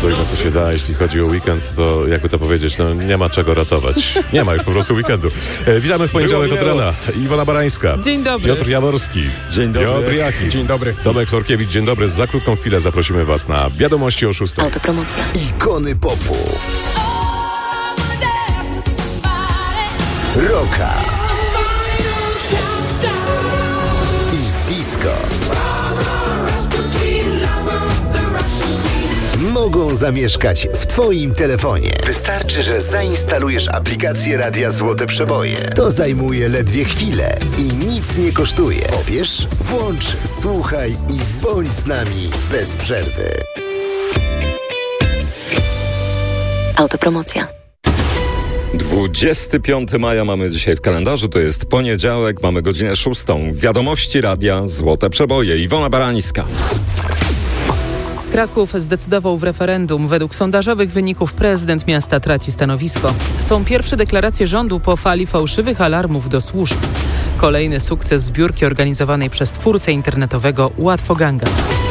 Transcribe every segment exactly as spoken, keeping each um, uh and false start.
ratujmy co się da. Jeśli chodzi o weekend, to jakby to powiedzieć, no nie ma czego ratować. Nie ma już po prostu weekendu. E, witamy w poniedziałek od rana. Iwona Barańska. Dzień dobry. Piotr Jaworski. Dzień dobry. Piotr Jaki. Dzień dobry. Tomek Florkiewicz. Dzień dobry. Za krótką chwilę zaprosimy Was na wiadomości o szóstej. Autopromocja. Ikony popu. Rocka. I disco. Mogą zamieszkać w Twoim telefonie. Wystarczy, że zainstalujesz aplikację Radia Złote Przeboje. To zajmuje ledwie chwilę i nic nie kosztuje. Pobierz, włącz, słuchaj i bądź z nami bez przerwy. Autopromocja. dwudziestego piątego maja mamy dzisiaj w kalendarzu, to jest poniedziałek, mamy godzinę szóstą. Wiadomości Radia Złote Przeboje. Iwona Barańska. Kraków zdecydował w referendum. Według sondażowych wyników prezydent miasta traci stanowisko. Są pierwsze deklaracje rządu po fali fałszywych alarmów do służb. Kolejny sukces zbiórki organizowanej przez twórcę internetowego Łatwoganga.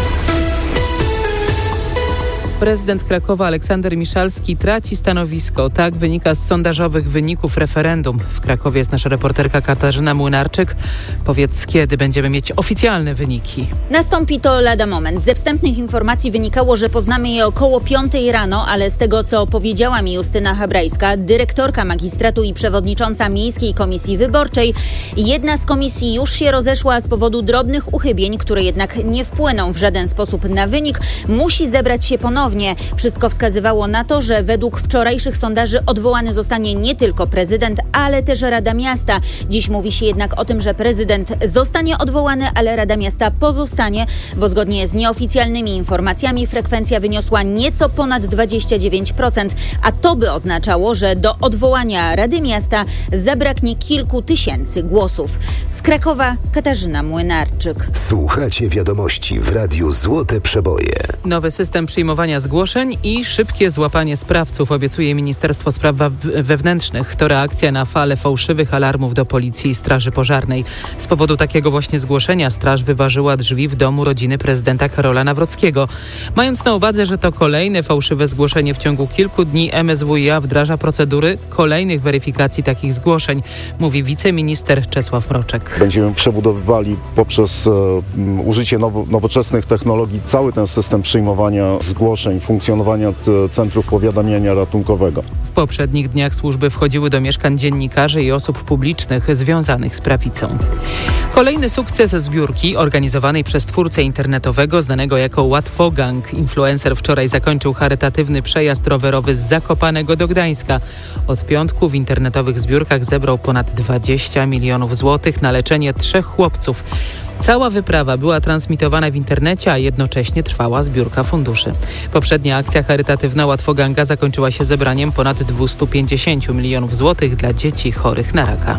Prezydent Krakowa Aleksander Miszalski traci stanowisko. Tak wynika z sondażowych wyników referendum. W Krakowie jest nasza reporterka Katarzyna Młynarczyk. Powiedz, kiedy będziemy mieć oficjalne wyniki? Nastąpi to lada moment. Ze wstępnych informacji wynikało, że poznamy je około piątej rano, ale z tego, co powiedziała mi Justyna Habrajska, dyrektorka magistratu i przewodnicząca Miejskiej Komisji Wyborczej, jedna z komisji już się rozeszła z powodu drobnych uchybień, które jednak nie wpłyną w żaden sposób na wynik. Musi zebrać się ponownie. Wszystko wskazywało na to, że według wczorajszych sondaży odwołany zostanie nie tylko prezydent, ale też Rada Miasta. Dziś mówi się jednak o tym, że prezydent zostanie odwołany, ale Rada Miasta pozostanie, bo zgodnie z nieoficjalnymi informacjami frekwencja wyniosła nieco ponad dwadzieścia dziewięć procent, a to by oznaczało, że do odwołania Rady Miasta zabraknie kilku tysięcy głosów. Z Krakowa Katarzyna Młynarczyk. Słuchacie wiadomości w Radiu Złote Przeboje. Nowy system przyjmowania zgłoszeń i szybkie złapanie sprawców, obiecuje Ministerstwo Spraw Wewnętrznych. To reakcja na falę fałszywych alarmów do Policji i Straży Pożarnej. Z powodu takiego właśnie zgłoszenia straż wyważyła drzwi w domu rodziny prezydenta Karola Nawrockiego. Mając na uwadze, że to kolejne fałszywe zgłoszenie w ciągu kilku dni, M S W iA wdraża procedury kolejnych weryfikacji takich zgłoszeń, mówi wiceminister Czesław Mroczek. Będziemy przebudowywali poprzez um, użycie now- nowoczesnych technologii cały ten system przyjmowania zgłoszeń, funkcjonowania t- centrów powiadamiania ratunkowego. W poprzednich dniach służby wchodziły do mieszkań dziennikarzy i osób publicznych związanych z prawicą. Kolejny sukces zbiórki organizowanej przez twórcę internetowego znanego jako Łatwogang. Influencer wczoraj zakończył charytatywny przejazd rowerowy z Zakopanego do Gdańska. Od piątku w internetowych zbiórkach zebrał ponad dwadzieścia milionów złotych na leczenie trzech chłopców. Cała wyprawa była transmitowana w internecie, a jednocześnie trwała zbiórka funduszy. Poprzednia akcja charytatywna Łatwoganga zakończyła się zebraniem ponad dwieście pięćdziesiąt milionów złotych dla dzieci chorych na raka.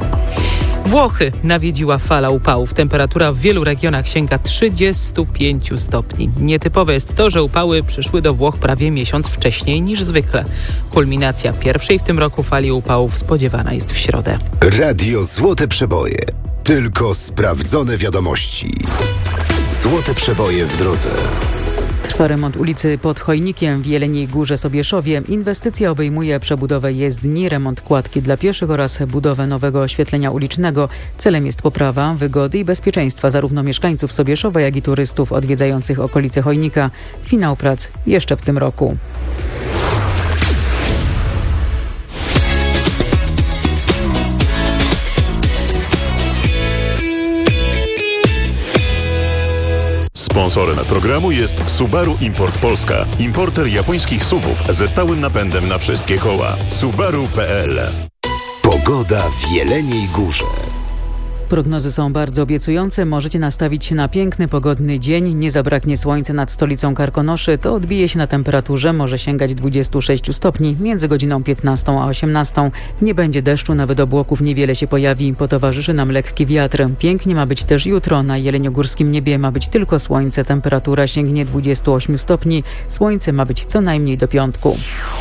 Włochy nawiedziła fala upałów. Temperatura w wielu regionach sięga trzydziestu pięciu stopni. Nietypowe jest to, że upały przyszły do Włoch prawie miesiąc wcześniej niż zwykle. Kulminacja pierwszej w tym roku fali upałów spodziewana jest w środę. Radio Złote Przeboje. Tylko sprawdzone wiadomości. Złote Przeboje w drodze. Trwa remont ulicy pod Chojnikiem w Jeleniej Górze Sobieszowie. Inwestycja obejmuje przebudowę jezdni, remont kładki dla pieszych oraz budowę nowego oświetlenia ulicznego. Celem jest poprawa wygody i bezpieczeństwa zarówno mieszkańców Sobieszowa, jak i turystów odwiedzających okolice Chojnika. Finał prac jeszcze w tym roku. Sponsorem programu jest Subaru Import Polska. Importer japońskich suwów ze stałym napędem na wszystkie koła. Subaru kropka p l. Pogoda w Jeleniej Górze. Prognozy są bardzo obiecujące. Możecie nastawić się na piękny, pogodny dzień. Nie zabraknie słońca nad stolicą Karkonoszy. To odbije się na temperaturze. Może sięgać dwudziestu sześciu stopni między godziną piętnastą a osiemnastą. Nie będzie deszczu, nawet obłoków niewiele się pojawi. Potowarzyszy nam lekki wiatr. Pięknie ma być też jutro. Na jeleniogórskim niebie ma być tylko słońce. Temperatura sięgnie dwudziestu ośmiu stopni. Słońce ma być co najmniej do piątku.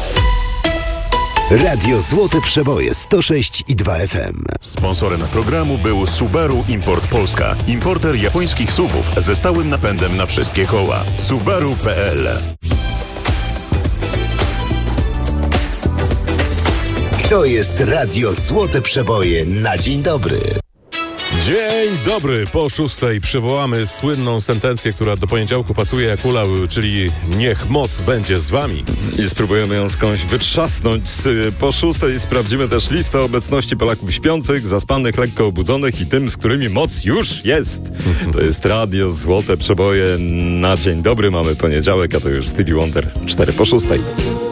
Radio Złote Przeboje sto sześć i dwa F M. Sponsorem programu był Subaru Import Polska. Importer japońskich suwów ze stałym napędem na wszystkie koła. Subaru kropka p l. To jest Radio Złote Przeboje na dzień dobry. Dzień dobry, po szóstej przywołamy słynną sentencję, która do poniedziałku pasuje jak ulał, czyli niech moc będzie z wami. I spróbujemy ją skądś wytrzasnąć. Po szóstej sprawdzimy też listę obecności Polaków śpiących, zaspanych, lekko obudzonych i tym, z którymi moc już jest. To jest Radio Złote Przeboje na dzień dobry. Mamy poniedziałek, a to już Stevie Wonder, cztery po szóstej.